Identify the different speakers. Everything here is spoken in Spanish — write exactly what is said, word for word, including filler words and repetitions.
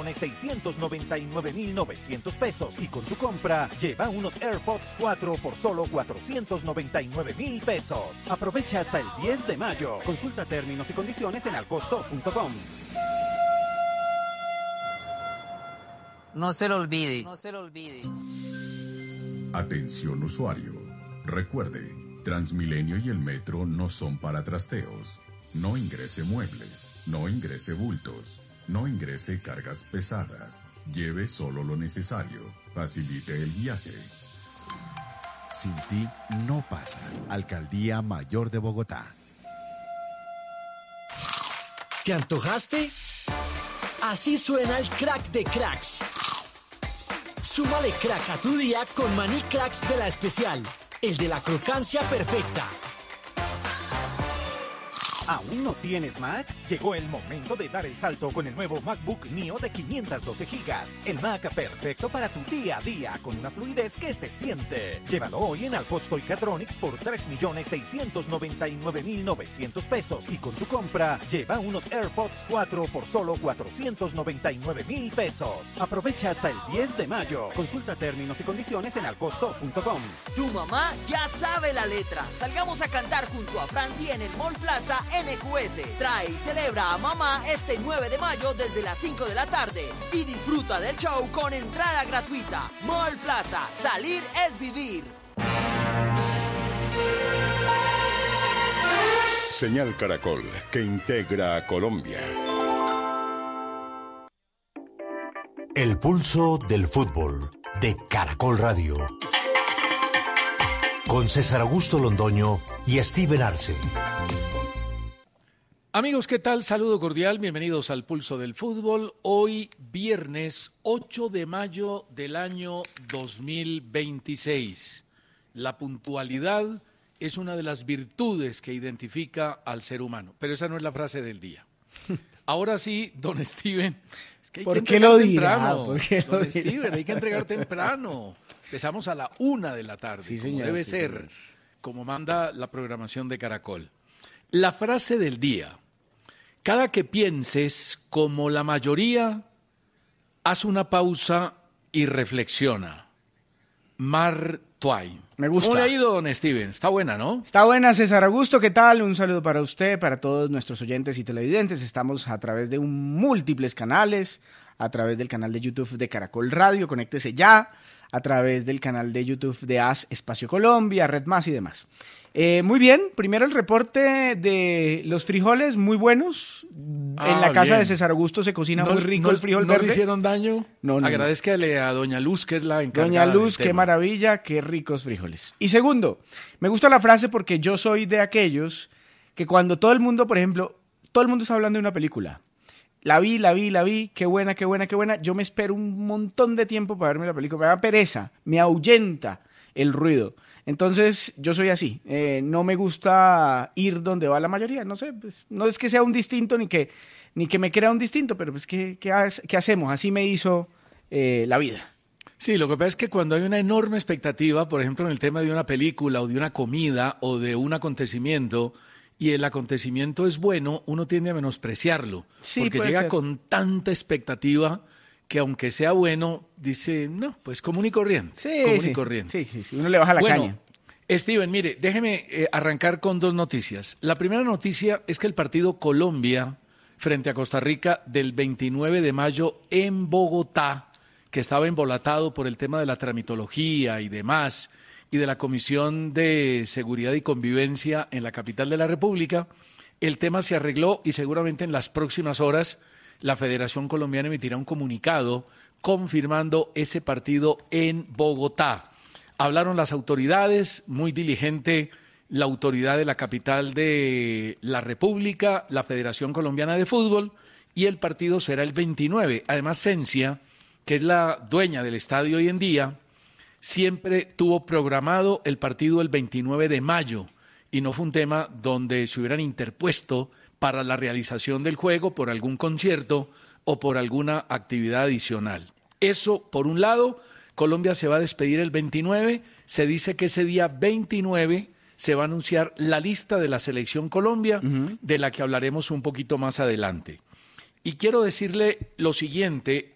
Speaker 1: millones seiscientos noventa y nueve mil novecientos pesos. Y con tu compra, lleva unos AirPods cuatro por solo cuatrocientos noventa y nueve mil pesos. Aprovecha hasta el diez de mayo. Consulta términos y condiciones en alcosto punto com.
Speaker 2: No se lo olvide. No se lo olvide.
Speaker 3: Atención usuario. Recuerde, Transmilenio y el metro no son para trasteos. No ingrese muebles, no ingrese bultos, no ingrese cargas pesadas. Lleve solo lo necesario. Facilite el viaje.
Speaker 4: Sin ti no pasa. Alcaldía Mayor de Bogotá.
Speaker 5: ¿Te antojaste? Así suena el crack de cracks. Súmale crack a tu día con Maní Cracks de La Especial, el de la crocancia perfecta.
Speaker 1: ¿Aún no tienes Mac? Llegó el momento de dar el salto con el nuevo MacBook Neo de quinientos doce gigas. El Mac perfecto para tu día a día, con una fluidez que se siente. Llévalo hoy en Alcosto y Catronics por tres millones seiscientos noventa y nueve mil novecientos pesos. Y con tu compra, lleva unos AirPods cuatro por solo cuatrocientos noventa y nueve mil pesos. Aprovecha hasta el diez de mayo. Consulta términos y condiciones en alcosto punto com.
Speaker 6: Tu mamá ya sabe la letra. Salgamos a cantar junto a Franci en el Mall Plaza N Q S. Trae y celebra a mamá este nueve de mayo desde las cinco de la tarde y disfruta del show con entrada gratuita. Mall Plaza, salir es vivir.
Speaker 7: Señal Caracol, que integra a Colombia.
Speaker 4: El pulso del fútbol de Caracol Radio. Con César Augusto Londoño y Steven Arce.
Speaker 8: Amigos, ¿qué tal? Saludo cordial, bienvenidos al Pulso del Fútbol. Hoy, viernes ocho de mayo del año dos mil veintiséis. La puntualidad es una de las virtudes que identifica al ser humano, pero esa no es la frase del día. Ahora sí, don Steven, es que hay
Speaker 9: ¿Por
Speaker 8: que
Speaker 9: qué lo dirá?
Speaker 8: temprano.
Speaker 9: ¿Por qué lo
Speaker 8: Don
Speaker 9: dirá?
Speaker 8: Steven, hay que entregar temprano. Empezamos a la una de la tarde,
Speaker 9: Sí,
Speaker 8: como
Speaker 9: señor,
Speaker 8: debe
Speaker 9: sí,
Speaker 8: ser,
Speaker 9: señor.
Speaker 8: como manda la programación de Caracol. La frase del día. Cada que pienses como la mayoría, haz una pausa y reflexiona. Mark Twain.
Speaker 9: Me gusta.
Speaker 8: ¿Cómo le ha ido, don Steven? Está buena, ¿no?
Speaker 9: Está buena, César Augusto, ¿qué tal? Un saludo para usted, para todos nuestros oyentes y televidentes. Estamos a través de un, múltiples canales, a través del canal de YouTube de Caracol Radio, conéctese ya, a través del canal de YouTube de A S Espacio Colombia, Red Más y demás. Eh, muy bien, primero el reporte de los frijoles, muy buenos.
Speaker 8: Ah,
Speaker 9: en la casa
Speaker 8: bien.
Speaker 9: de César Augusto se cocina
Speaker 8: No-
Speaker 9: muy rico
Speaker 8: no-
Speaker 9: el frijol
Speaker 8: ¿No
Speaker 9: verde.
Speaker 8: le hicieron daño?
Speaker 9: No, no,
Speaker 8: Agradezcale a doña Luz, que es la encargada
Speaker 9: Doña Luz,
Speaker 8: del
Speaker 9: qué
Speaker 8: tema.
Speaker 9: maravilla, qué ricos frijoles. Y segundo, me gusta la frase porque yo soy de aquellos que cuando todo el mundo, por ejemplo, todo el mundo está hablando de una película. La vi, la vi, la vi, qué buena, qué buena, qué buena. Yo me espero un montón de tiempo para verme la película. Me da pereza, me ahuyenta el ruido. Entonces, yo soy así. Eh, no me gusta ir donde va la mayoría. No sé, pues, no es que sea un distinto ni que, ni que me crea un distinto, pero pues, ¿qué, qué, ha- qué hacemos? Así me hizo eh, la vida.
Speaker 8: Sí, lo que pasa es que cuando hay una enorme expectativa, por ejemplo, en el tema de una película o de una comida o de un acontecimiento, y el acontecimiento es bueno, uno tiende a menospreciarlo,
Speaker 9: Sí,
Speaker 8: porque
Speaker 9: puede
Speaker 8: llega
Speaker 9: ser.
Speaker 8: con tanta expectativa que aunque sea bueno, dice, no, pues común y corriente,
Speaker 9: Sí,
Speaker 8: común
Speaker 9: sí,
Speaker 8: y corriente.
Speaker 9: sí, sí, sí, uno le baja la
Speaker 8: Bueno,
Speaker 9: caña.
Speaker 8: Steven, mire, déjeme eh, arrancar con dos noticias. La primera noticia es que el partido Colombia frente a Costa Rica del veintinueve de mayo en Bogotá, que estaba embolatado por el tema de la tramitología y demás, y de la Comisión de Seguridad y Convivencia en la capital de la República, el tema se arregló y seguramente en las próximas horas la Federación Colombiana emitirá un comunicado confirmando ese partido en Bogotá. Hablaron las autoridades, muy diligente la autoridad de la capital de la República, la Federación Colombiana de Fútbol, y el partido será el veintinueve. Además, Cencia, que es la dueña del estadio hoy en día, siempre tuvo programado el partido el veintinueve de mayo y no fue un tema donde se hubieran interpuesto para la realización del juego por algún concierto o por alguna actividad adicional. Eso, por un lado, Colombia se va a despedir el veintinueve, se dice que ese día veintinueve se va a anunciar la lista de la Selección Colombia, uh-huh. de la que hablaremos un poquito más adelante. Y quiero decirle lo siguiente